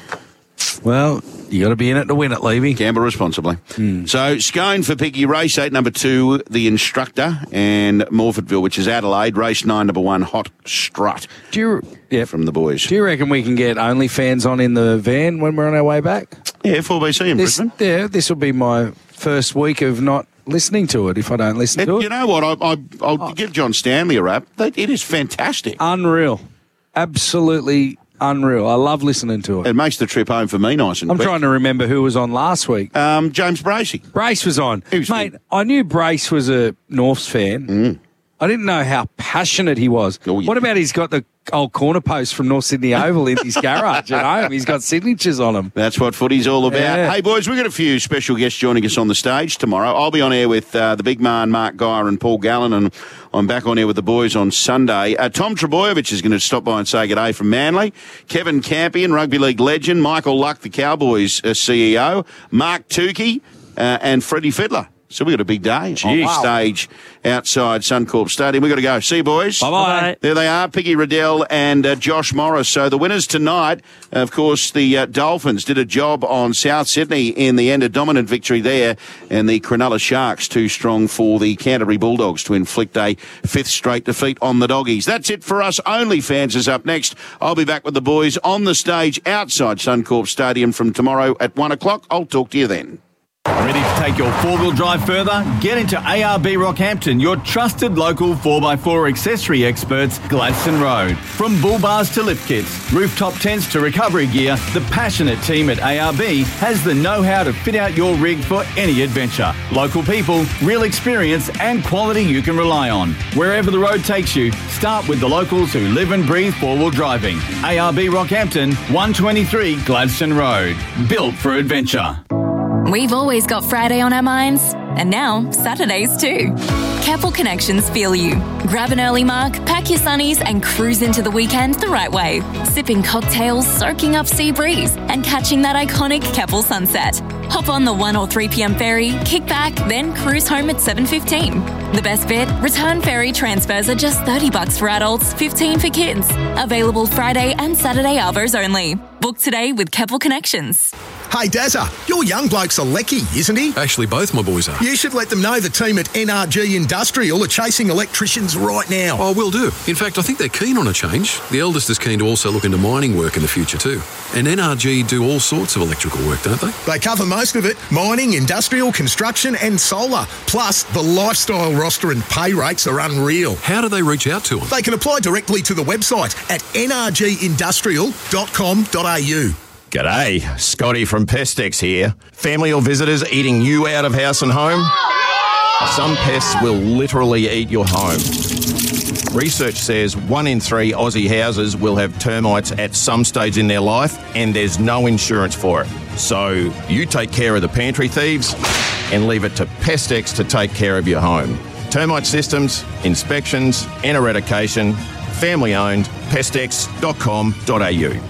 Speaker 11: Well, you got to be in it to win it, Levy.
Speaker 1: Gamble responsibly. So, Scone for Piggy, race 8, number 2, The Instructor, and Morphettville, which is Adelaide, race 9, number 1, Hot Strut. From the boys.
Speaker 11: Do you reckon we can get OnlyFans on in the van when we're on our way back?
Speaker 1: Yeah, 4BC in Brisbane.
Speaker 11: Yeah, this will be my first week of not listening to it if I don't listen to it.
Speaker 1: You know what? I'll give John Stanley a rap. It is fantastic.
Speaker 11: Unreal. Absolutely unreal. I love listening to it.
Speaker 1: It makes the trip home for me nice and
Speaker 11: I'm
Speaker 1: quick.
Speaker 11: trying to remember who was on last week.
Speaker 1: James Bracey.
Speaker 11: Brace was on. Mate, I knew Brace was a Norths fan. I didn't know how passionate he was. What about he's got the old corner post from North Sydney Oval in his garage at home? He's got signatures on them.
Speaker 1: That's what footy's all about.
Speaker 11: Yeah.
Speaker 1: Hey, boys, we've got a few special guests joining us on the stage tomorrow. I'll be on air with the big man, Mark Geyer and Paul Gallen, and I'm back on air with the boys on Sunday. Tom Trebojevic is going to stop by and say good day from Manly. Kevin Campion, rugby league legend. Michael Luck, the Cowboys CEO. Mark Tukey and Freddie Fiddler. So we've got a big day on the stage outside Suncorp Stadium. We've got to go. See you, boys.
Speaker 11: Bye-bye.
Speaker 1: There they are, Piggy Riddell and Josh Morris. So the winners tonight, of course, the Dolphins did a job on South Sydney in the end, a dominant victory there, and the Cronulla Sharks too strong for the Canterbury Bulldogs to inflict a 5th straight defeat on the Doggies. That's it for us. OnlyFans is up next. I'll be back with the boys on the stage outside Suncorp Stadium from tomorrow at 1 o'clock. I'll talk to you then.
Speaker 17: Ready to take your four-wheel drive further? Get into ARB Rockhampton, your trusted local 4x4 accessory experts, Gladstone Road. From bull bars to lift kits, rooftop tents to recovery gear, the passionate team at ARB has the know-how to fit out your rig for any adventure. Local people, real experience and quality you can rely on. Wherever the road takes you, start with the locals who live and breathe four-wheel driving. ARB Rockhampton, 123 Gladstone Road. Built for adventure.
Speaker 22: We've always got Friday on our minds, and now Saturdays too. Careful Connections feel you. Grab an early mark, pack your sunnies, and cruise into the weekend the right way. Sipping cocktails, soaking up sea breeze, and catching that iconic Keppel sunset. Hop on the 1 or 3 p.m. ferry, kick back, then cruise home at 7:15. The best bit? Return ferry transfers are just $30 for adults, $15 for kids. Available Friday and Saturday arvos only. Book today with Keppel Connections.
Speaker 2: Hey, Dazza, your young bloke's a lecky, isn't he?
Speaker 4: Actually, both my boys are.
Speaker 2: You should let them know the team at NRG Industrial are chasing electricians right now.
Speaker 4: Oh, will do. In fact, I think they're keen on a change. The eldest is keen to also look into mining work in the future too. And NRG do all sorts of electrical work, don't they?
Speaker 2: They cover most of it. Mining, industrial, construction and solar. Plus, the lifestyle roster and pay rates are unreal.
Speaker 4: How do they reach out to them?
Speaker 2: They can apply directly to the website at nrgindustrial.com.au.
Speaker 5: G'day, Scotty from Pestex here. Family or visitors eating you out of house and home? Some pests will literally eat your home. Research says 1 in 3 Aussie houses will have termites at some stage in their life, and there's no insurance for it. So you take care of the pantry thieves and leave it to Pestex to take care of your home. Termite systems, inspections and eradication. Family owned. Pestex.com.au.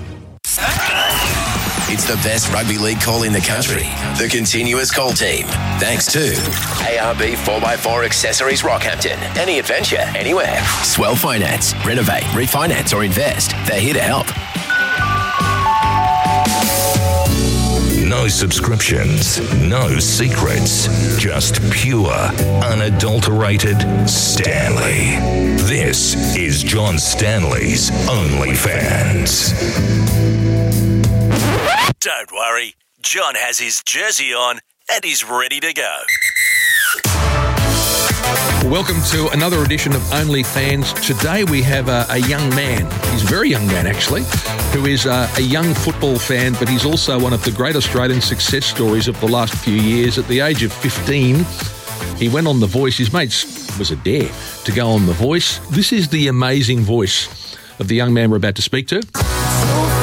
Speaker 10: It's the best rugby league call in the country. The Continuous Call Team. Thanks to ARB 4x4 Accessories Rockhampton. Any adventure, anywhere. Swell Finance. Renovate, refinance or invest. They're here to help.
Speaker 7: No subscriptions, no secrets, just pure, unadulterated Stanley. This is John Stanley's OnlyFans.
Speaker 8: Don't worry, John has his jersey on and he's ready to go.
Speaker 9: Welcome to another edition of OnlyFans. Today we have a young man, he's a very young man actually, who is a young football fan, but he's also one of the great Australian success stories of the last few years. At the age of 15, he went on The Voice. His mates was a dare to go on The Voice. This is the amazing voice of the young man we're about to speak to.